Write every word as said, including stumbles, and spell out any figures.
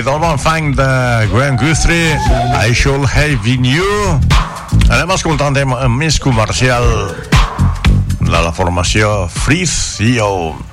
del bon funk de Graham Guthrie, I Should Have Been You. Anem a escoltar un tema més comercial de la formació Freeze, C E O.